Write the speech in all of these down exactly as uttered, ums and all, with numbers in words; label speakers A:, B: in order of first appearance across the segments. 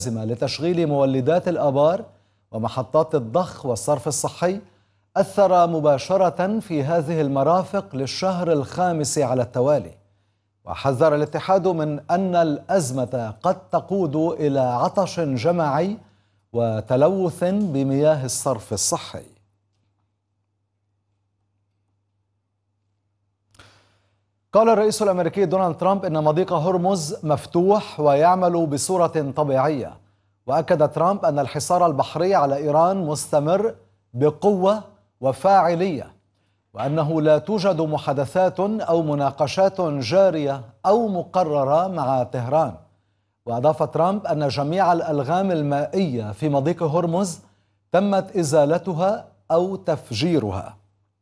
A: لتشغيل مولدات الآبار ومحطات الضخ والصرف الصحي أثر مباشرة في هذه المرافق للشهر الخامس على التوالي. وحذر الاتحاد من أن الأزمة قد تقود إلى عطش جماعي وتلوث بمياه الصرف الصحي. قال الرئيس الأمريكي دونالد ترامب إن مضيق هرمز مفتوح ويعمل بصورة طبيعية، وأكد ترامب أن الحصار البحري على إيران مستمر بقوة وفاعلية، وأنه لا توجد محادثات أو مناقشات جارية أو مقررة مع طهران. وأضاف ترامب أن جميع الألغام المائية في مضيق هرمز تمت إزالتها أو تفجيرها.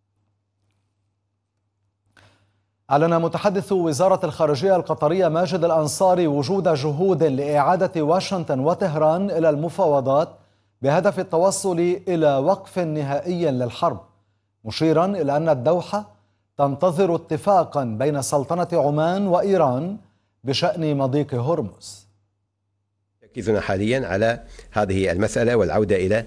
A: أعلن متحدث وزارة الخارجية القطرية ماجد الأنصاري وجود جهود لإعادة واشنطن وطهران إلى المفاوضات بهدف التوصل إلى وقف نهائي للحرب، مشيرا إلى أن الدوحة تنتظر اتفاقا بين سلطنة عمان وإيران بشأن مضيق هرمز.
B: تركيزنا حاليا على هذه المسألة والعودة إلى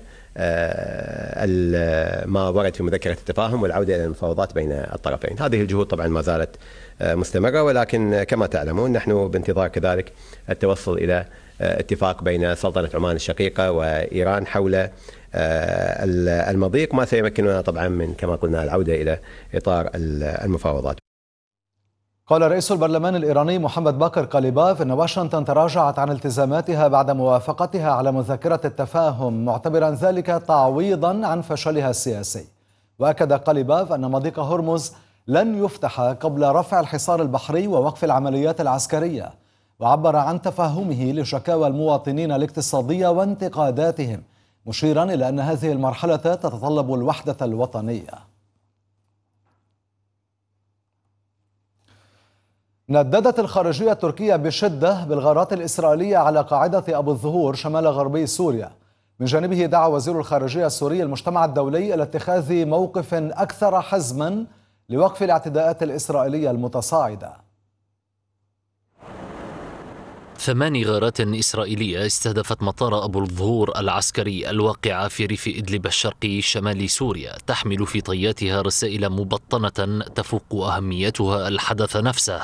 B: ما ورد في مذكرة التفاهم والعودة إلى المفاوضات بين الطرفين. هذه الجهود طبعا ما زالت مستمرة، ولكن كما تعلمون نحن بانتظار كذلك التوصل إلى اتفاق بين سلطنة عمان الشقيقة وإيران حول المضيق، ما سيمكننا طبعا من كما قلنا العودة إلى إطار المفاوضات.
A: قال رئيس البرلمان الإيراني محمد باقر قاليباف إن واشنطن تراجعت عن التزاماتها بعد موافقتها على مذكرة التفاهم، معتبرا ذلك تعويضا عن فشلها السياسي. وأكد قاليباف أن مضيق هرمز لن يفتح قبل رفع الحصار البحري ووقف العمليات العسكرية، وعبر عن تفهمه لشكاوى المواطنين الاقتصادية وانتقاداتهم، مشيرا إلى أن هذه المرحلة تتطلب الوحدة الوطنية. نددت الخارجية التركية بشدة بالغارات الإسرائيلية على قاعدة أبو الظهور شمال غربي سوريا. من جانبه دعا وزير الخارجية السوري المجتمع الدولي إلى اتخاذ موقف أكثر حزما لوقف الاعتداءات الإسرائيلية المتصاعدة.
C: ثماني غارات إسرائيلية استهدفت مطار أبو الظهور العسكري الواقع في ريف إدلب الشرقي شمال سوريا، تحمل في طياتها رسائل مبطنة تفوق أهميتها الحدث نفسه.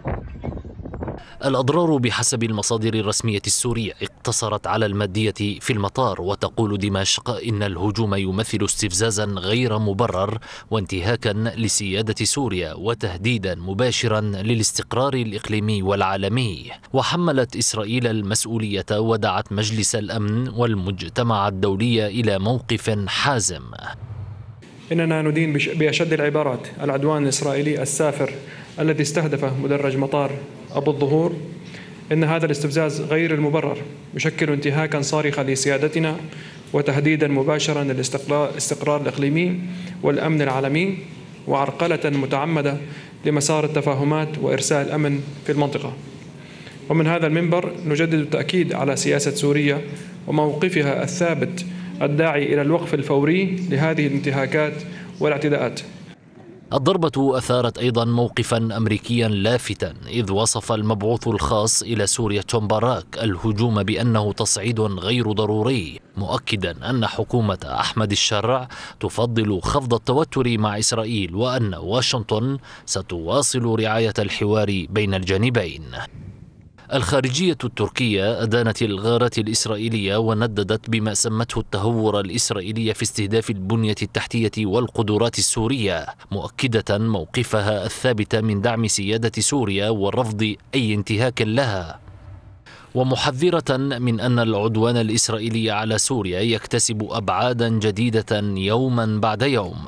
C: الأضرار بحسب المصادر الرسمية السورية اقتصرت على المادية في المطار، وتقول دمشق إن الهجوم يمثل استفزازا غير مبرر وانتهاكا لسيادة سوريا وتهديدا مباشرا للاستقرار الإقليمي والعالمي. وحملت إسرائيل المسؤولية ودعت مجلس الأمن والمجتمع الدولي إلى موقف حازم.
D: إننا ندين بأشد العبارات العدوان الإسرائيلي السافر الذي استهدف مدرج مطار أبو الظهور. إن هذا الاستفزاز غير المبرر يشكل انتهاكا صارخا لسيادتنا وتهديدا مباشرا للاستقرار الإقليمي والأمن العالمي، وعرقلة متعمدة لمسار التفاهمات وإرساء الأمن في المنطقة. ومن هذا المنبر نجدد التأكيد على سياسة سوريا وموقفها الثابت الداعي إلى الوقف الفوري لهذه الانتهاكات والاعتداءات.
C: الضربة أثارت أيضا موقفا أمريكيا لافتا، إذ وصف المبعوث الخاص إلى سوريا توم باراك الهجوم بأنه تصعيد غير ضروري، مؤكدا أن حكومة أحمد الشرع تفضل خفض التوتر مع إسرائيل، وأن واشنطن ستواصل رعاية الحوار بين الجانبين. الخارجية التركية أدانت الغارات الإسرائيلية ونددت بما سمته التهور الإسرائيلي في استهداف البنية التحتية والقدرات السورية، مؤكدة موقفها الثابت من دعم سيادة سوريا ورفض أي انتهاك لها، ومحذرة من أن العدوان الإسرائيلي على سوريا يكتسب أبعادا جديدة يوما بعد يوم.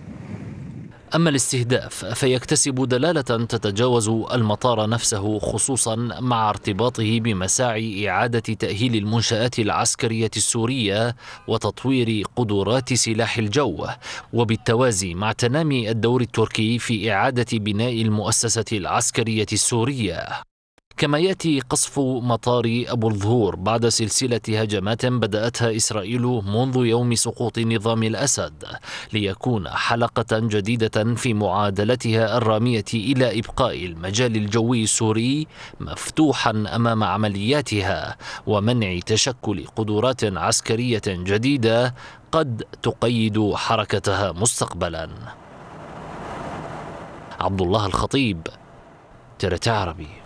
C: أما الاستهداف فيكتسب دلالة تتجاوز المطار نفسه، خصوصا مع ارتباطه بمساعي إعادة تأهيل المنشآت العسكرية السورية وتطوير قدرات سلاح الجو، وبالتوازي مع تنامي الدور التركي في إعادة بناء المؤسسة العسكرية السورية. كما يأتي قصف مطار أبو الظهور بعد سلسلة هجمات بدأتها إسرائيل منذ يوم سقوط نظام الأسد، ليكون حلقة جديدة في معادلتها الرامية إلى إبقاء المجال الجوي السوري مفتوحا أمام عملياتها ومنع تشكل قدرات عسكرية جديدة قد تقيد حركتها مستقبلا. عبد الله الخطيب، ترى عربي.